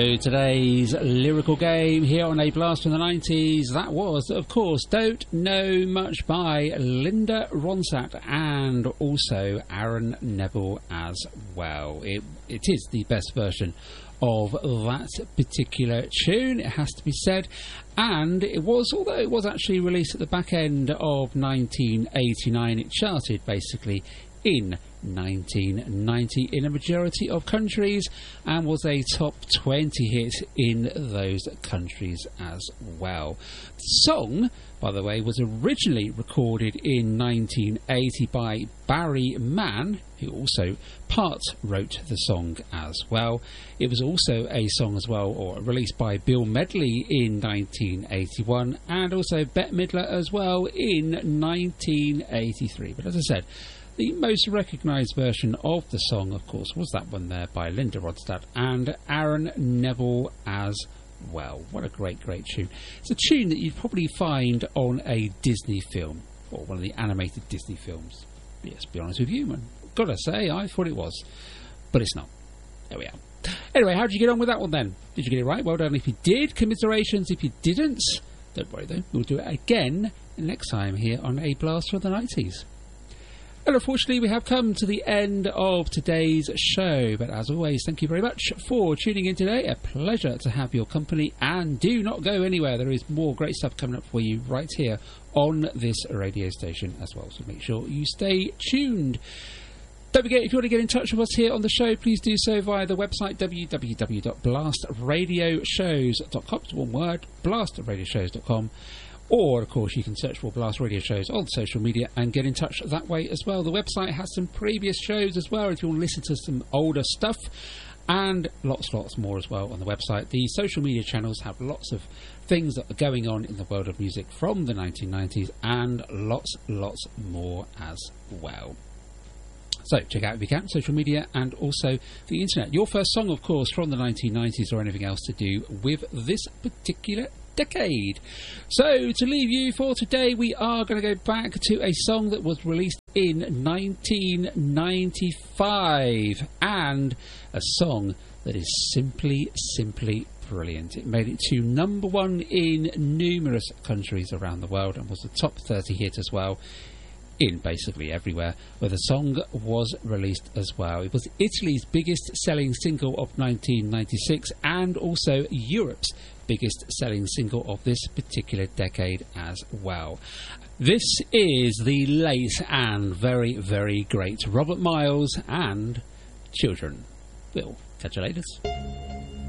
Today's lyrical game here on A Blast from the 90s, that was, of course, Don't Know Much by Linda Ronstadt and also Aaron Neville as well. It is the best version of that particular tune, it has to be said, and it was, although it was actually released at the back end of 1989, it charted basically in 1990 in a majority of countries and was a top 20 hit in those countries as well. The song, by the way, was originally recorded in 1980 by Barry Mann, who also part wrote the song as well. It was also a song as well, or released by Bill Medley in 1981 and also Bette Midler as well in 1983. But as I said, the most recognised version of the song, of course, was that one there by Linda Ronstadt and Aaron Neville as well. What a great, great tune. It's a tune that you'd probably find on a Disney film, or one of the animated Disney films. Yes, to be honest with you, man. Gotta say, I thought it was. But it's not. There we are. Anyway, how did you get on with that one then? Did you get it right? Well done if you did. Commiserations if you didn't. Don't worry though, we'll do it again next time here on A Blast from the 90s. And unfortunately, we have come to the end of today's show. But as always, thank you very much for tuning in today. A pleasure to have your company. And do not go anywhere. There is more great stuff coming up for you right here on this radio station as well. So make sure you stay tuned. Don't forget, if you want to get in touch with us here on the show, please do so via the website www.blastradioshows.com. It's one word, blastradioshows.com. Or, of course, you can search for Blast Radio Shows on social media and get in touch that way as well. The website has some previous shows as well if you want to listen to some older stuff, and lots more as well on the website. The social media channels have lots of things that are going on in the world of music from the 1990s and lots more as well. So check out if you can, social media and also the internet. Your first song, of course, from the 1990s or anything else to do with this particular decade. So to leave you for today, we are going to go back to a song that was released in 1995 and a song that is simply brilliant. It made it to number one in numerous countries around the world and was a top 30 hit as well in basically everywhere where the song was released as well. It was Italy's biggest selling single of 1996 and also Europe's biggest selling single of this particular decade as well. This is the late and very, very great Robert Miles and Children. We'll catch you later.